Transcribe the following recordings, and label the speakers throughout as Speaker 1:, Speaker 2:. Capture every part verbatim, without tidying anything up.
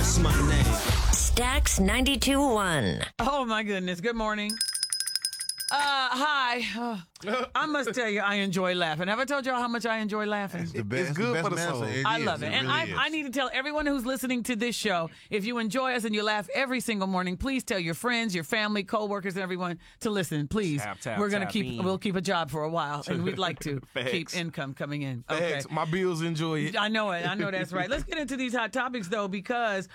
Speaker 1: What's my name?
Speaker 2: Stax ninety-two point one.
Speaker 3: Oh, my goodness. Good morning. Uh, hi. Uh, I must tell you, I enjoy laughing. Have I told y'all how much I enjoy laughing?
Speaker 4: It's the best.
Speaker 5: It's good
Speaker 4: the best
Speaker 5: for the soul.
Speaker 4: medicine. It
Speaker 3: I
Speaker 4: is.
Speaker 3: love it. and
Speaker 4: really
Speaker 3: I,
Speaker 4: is.
Speaker 3: I need to tell everyone who's listening to this show, if you enjoy us and you laugh every single morning, please tell your friends, your family, co-workers, and everyone to listen, please.
Speaker 5: Tap, tap,
Speaker 3: We're going to
Speaker 5: tap
Speaker 3: keep,
Speaker 5: in.
Speaker 3: we'll keep a job for a while, and we'd like to
Speaker 5: Facts.
Speaker 3: keep income coming in. Okay.
Speaker 5: Facts. My bills enjoy it.
Speaker 3: I know it. I know that's right. Let's get into these hot topics, though, because,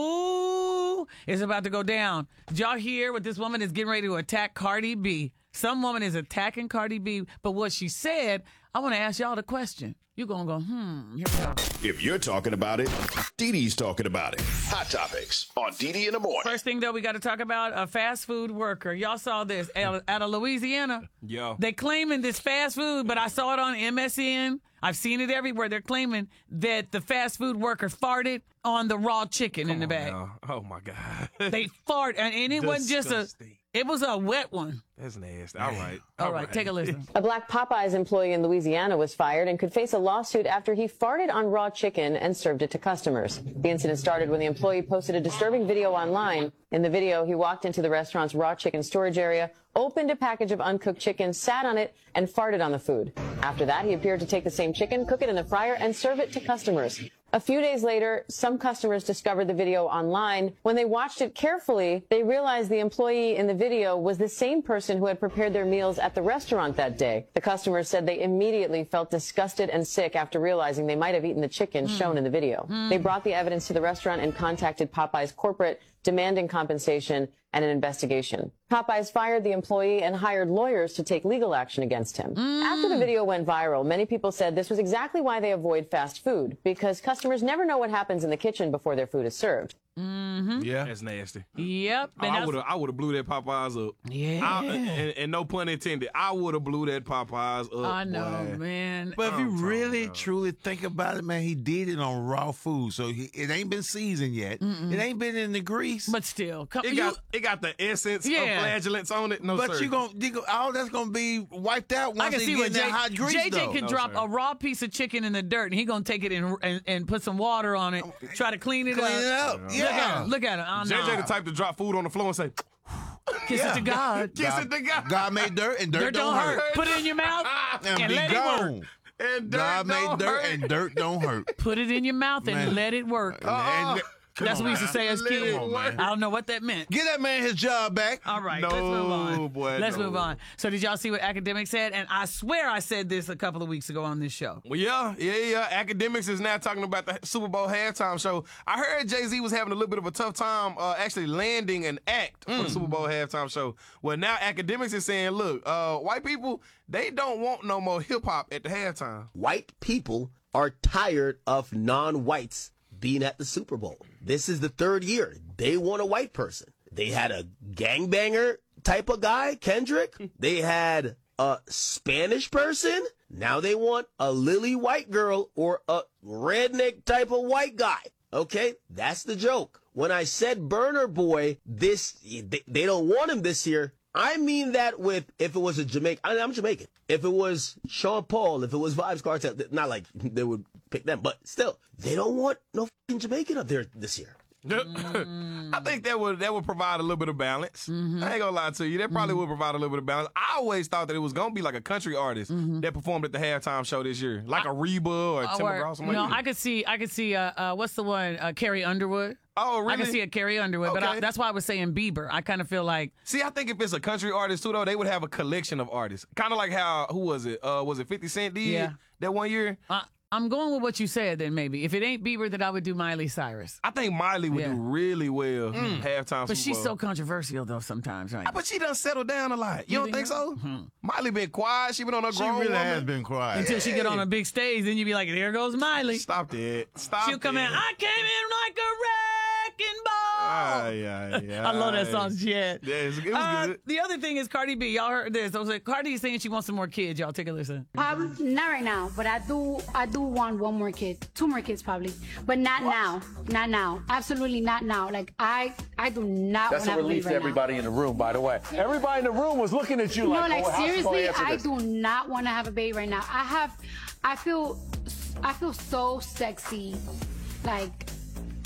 Speaker 3: ooh, it's about to go down. Did y'all hear what this woman is getting ready to attack Cardi B? Some woman is attacking Cardi B, but what she said, I want to ask y'all the question. You're going to go, hmm, here we go.
Speaker 6: If you're talking about it, Dee Dee's talking about it. Hot Topics on Dee Dee in the Morning.
Speaker 3: First thing, though, we got to talk about a fast food worker. Y'all saw this out out of Louisiana.
Speaker 5: Yo.
Speaker 3: They claiming this fast food, but I saw it on M S N. I've seen it everywhere. They're claiming that the fast food worker farted on the raw chicken in the bag.
Speaker 5: Now. Oh, my God.
Speaker 3: They fart, and, and it wasn't just a,
Speaker 5: Disgusting.
Speaker 3: it was a wet one.
Speaker 5: That's nasty. All right.
Speaker 3: All right, take a listen.
Speaker 7: A black Popeyes employee in Louisiana was fired and could face a lawsuit after he farted on raw chicken and served it to customers. The incident started when the employee posted a disturbing video online. In the video, he walked into the restaurant's raw chicken storage area, opened a package of uncooked chicken, sat on it, and farted on the food. After that, he appeared to take the same chicken, cook it in the fryer, and serve it to customers. A few days later, some customers discovered the video online. When they watched it carefully, they realized the employee in the video was the same person who had prepared their meals at the restaurant that day. The customers said they immediately felt disgusted and sick after realizing they might have eaten the chicken mm. shown in the video. Mm. They brought the evidence to the restaurant and contacted Popeyes corporate, demanding compensation and an investigation. Popeyes fired the employee and hired lawyers to take legal action against him. Mm. After the video went viral, many people said this was exactly why they avoid fast food, because customers never know what happens in the kitchen before their food is served.
Speaker 3: Mm-hmm.
Speaker 5: Yeah, that's nasty.
Speaker 3: Yep.
Speaker 5: Oh, I would have, I would have blew that Popeyes up.
Speaker 3: Yeah.
Speaker 5: I, and, and no pun intended. I would have blew that Popeyes up.
Speaker 3: I know,
Speaker 5: boy.
Speaker 3: man.
Speaker 4: But if you
Speaker 5: I'm
Speaker 4: really,
Speaker 5: about.
Speaker 4: truly think about it, man, he did it on raw food. So he, it ain't been seasoned yet. Mm-mm. It ain't been in the grease.
Speaker 3: But still, come,
Speaker 5: It
Speaker 3: you,
Speaker 5: got, it got the essence
Speaker 3: Yeah.
Speaker 5: of flagellants on it. No,
Speaker 4: but
Speaker 5: sir.
Speaker 4: you gonna, you gonna, all that's going to be wiped out
Speaker 3: I
Speaker 4: once
Speaker 3: can
Speaker 4: he
Speaker 3: see
Speaker 4: get
Speaker 3: what
Speaker 4: in
Speaker 3: J-
Speaker 4: that hot grease,
Speaker 3: J J
Speaker 4: though.
Speaker 3: can
Speaker 5: No,
Speaker 3: drop
Speaker 5: sir.
Speaker 3: a raw piece of chicken in the dirt, and he gonna take it and and, and put some water on it, try to clean it
Speaker 4: Clean
Speaker 3: up.
Speaker 4: it up.
Speaker 3: Look at
Speaker 4: Yeah.
Speaker 3: him. Look at him. Oh,
Speaker 5: J J
Speaker 3: no.
Speaker 5: the type to drop food on the floor and say,
Speaker 3: Kiss
Speaker 4: Yeah.
Speaker 3: it to God.
Speaker 5: kiss it to God.
Speaker 4: God made dirt, and dirt,
Speaker 3: Dirt don't hurt. Put it in your mouth
Speaker 4: And,
Speaker 3: and
Speaker 4: be
Speaker 3: let it
Speaker 4: gone.
Speaker 3: work.
Speaker 5: And dirt
Speaker 4: God made
Speaker 5: don't
Speaker 4: dirt,
Speaker 5: hurt.
Speaker 4: and dirt don't hurt.
Speaker 3: Put it in your mouth and
Speaker 4: Man.
Speaker 3: let it work.
Speaker 4: And- and- come
Speaker 3: That's
Speaker 4: on,
Speaker 3: what we used to
Speaker 4: man.
Speaker 3: say as
Speaker 5: Let it
Speaker 3: kids.
Speaker 5: work.
Speaker 3: I don't know what that meant.
Speaker 4: Get that man his job back.
Speaker 3: All right,
Speaker 5: No,
Speaker 3: let's move on.
Speaker 5: boy,
Speaker 3: let's
Speaker 5: no.
Speaker 3: move on. So did y'all see what Academics said? And I swear I said this a couple of weeks ago on this show.
Speaker 5: Well, yeah, yeah, yeah. Academics is now talking about the Super Bowl halftime show. I heard Jay-Z was having a little bit of a tough time uh, actually landing an act for the Super Bowl halftime show. Well, now Academics is saying, look, uh, white people, they don't want no more hip-hop at the halftime.
Speaker 1: White people are tired of non-whites being at the Super Bowl. This is the third year. They want a white person. They had a gangbanger type of guy, Kendrick. They had a Spanish person. Now they want a lily white girl or a redneck type of white guy. Okay? That's the joke. When I said Burner Boy, this, they, they don't want him this year. I mean that with, if it was a Jamaican, I, I'm Jamaican. If it was Sean Paul, if it was Vibes Cartel, not like they would pick them, but still, they don't want no fucking Jamaican up there this year.
Speaker 5: I think that would that would provide a little bit of balance.
Speaker 3: Mm-hmm.
Speaker 5: I ain't gonna lie to you. That probably would provide a little bit of balance. I always thought that it was gonna be like a country artist
Speaker 3: Mm-hmm.
Speaker 5: that performed at the halftime show this year, like a Reba or
Speaker 3: Uh,
Speaker 5: Tim
Speaker 3: or-
Speaker 5: McGraw.
Speaker 3: no, I could see, I could see, uh, uh, what's the one, uh, Carrie Underwood.
Speaker 5: Oh, really?
Speaker 3: I can see a Carrie Underwood, but I,
Speaker 5: Okay.
Speaker 3: that's why I was saying Bieber. I kind of feel like,
Speaker 5: See, I think if it's a country artist too, though, they would have a collection of artists. Kind of like how, who was it? Uh, was it fifty Cent did
Speaker 3: Yeah.
Speaker 5: that one year?
Speaker 3: uh, I'm going with what you said then maybe. If it ain't Bieber, then I would do Miley Cyrus.
Speaker 5: I think Miley would
Speaker 3: Yeah.
Speaker 5: do really well halftime.
Speaker 3: But
Speaker 5: Super
Speaker 3: she's
Speaker 5: Bowl.
Speaker 3: so controversial though sometimes, right?
Speaker 5: But she done settled down a lot. You,
Speaker 3: You
Speaker 5: don't
Speaker 3: think
Speaker 5: think so?
Speaker 3: so?
Speaker 5: Miley been quiet. She been on a
Speaker 4: She
Speaker 5: grown
Speaker 4: really
Speaker 5: woman.
Speaker 4: has been quiet.
Speaker 3: Until she get on a big stage, then you be like, there goes Miley.
Speaker 5: Stop that. Stop
Speaker 3: She'll come
Speaker 5: that.
Speaker 3: in, I came in like a wrecking ball.
Speaker 5: Ah, yeah, yeah.
Speaker 3: I love that song, shit.
Speaker 5: Yeah, it was, it was
Speaker 3: Uh,
Speaker 5: good.
Speaker 3: the other thing is Cardi B. Y'all heard this. I was like, Cardi is saying she wants some more kids. Y'all take a listen.
Speaker 8: Probably not right now, but I do. I do want one more kid, two more kids probably, but not now. Not now. Absolutely not now. Like I, I do not want
Speaker 9: That's
Speaker 8: to
Speaker 9: a
Speaker 8: have a baby
Speaker 9: relief
Speaker 8: right
Speaker 9: to everybody in the room, by the way. Everybody in the room was looking at you
Speaker 8: now.
Speaker 9: like,
Speaker 8: No, like
Speaker 9: oh, how's she gonna
Speaker 8: seriously,
Speaker 9: answer
Speaker 8: I
Speaker 9: this?
Speaker 8: do not want to have a baby right now. I have, I feel, I feel so sexy, like.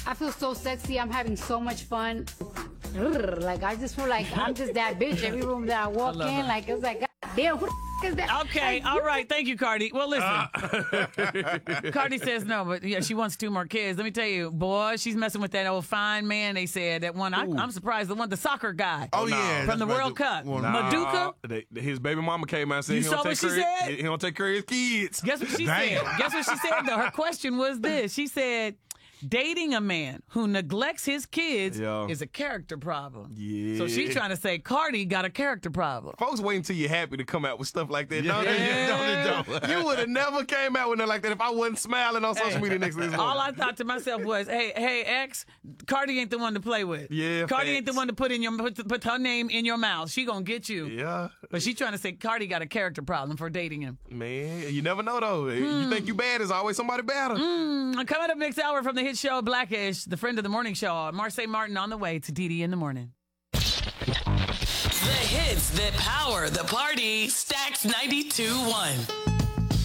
Speaker 8: I feel so sexy. I'm having so much fun. Ugh, like, I just feel like I'm just that bitch every room that I walk
Speaker 3: I
Speaker 8: in.
Speaker 3: it.
Speaker 8: Like, it's like, God damn, who the f- is that?
Speaker 3: Okay,
Speaker 8: Like,
Speaker 3: all right. Thank you, Cardi. Well, listen.
Speaker 5: Uh.
Speaker 3: Cardi says no, but yeah, she wants two more kids. Let me tell you, boy, she's messing with that old fine man, they said. That one, I, I'm surprised, the one, the soccer guy.
Speaker 4: Oh, yeah.
Speaker 3: From the
Speaker 4: that's right,
Speaker 3: World Cup.
Speaker 4: one-
Speaker 5: Nah,
Speaker 3: Maduka?
Speaker 5: they- his baby mama came out and said
Speaker 3: You
Speaker 5: he don't
Speaker 3: saw
Speaker 5: take
Speaker 3: what she
Speaker 5: care of-
Speaker 3: said?
Speaker 5: he don't take care of his kids.
Speaker 3: Guess what she
Speaker 4: Damn.
Speaker 3: said? Guess what she said, though? Her question was this. She said, dating a man who neglects his kids
Speaker 5: Yeah.
Speaker 3: is a character problem.
Speaker 5: Yeah.
Speaker 3: So she's trying to say Cardi got a character problem.
Speaker 5: Folks wait until you're happy to come out with stuff like that.
Speaker 4: Yeah,
Speaker 5: don't
Speaker 4: yeah,
Speaker 5: they?
Speaker 4: yeah, don't they, don't.
Speaker 5: You would have never came out with nothing like that if I wasn't smiling on social
Speaker 3: Hey,
Speaker 5: media next to this
Speaker 3: all
Speaker 5: woman.
Speaker 3: I thought to myself was, hey, hey, X, Cardi ain't the one to play with.
Speaker 5: Yeah,
Speaker 3: Cardi ain't the
Speaker 5: facts.
Speaker 3: one to put in your put, put her name in your mouth. She gonna get you.
Speaker 5: Yeah,
Speaker 3: But she trying to say Cardi got a character problem for dating him.
Speaker 5: man, you never know though.
Speaker 3: Hmm.
Speaker 5: You think you bad, there's always somebody better.
Speaker 3: Mm, coming up next hour from the hit show Blackish, the friend of the morning show, Marseille Martin on the way to Dee Dee in the morning.
Speaker 10: The hits that power the party. Stacks ninety-two point one.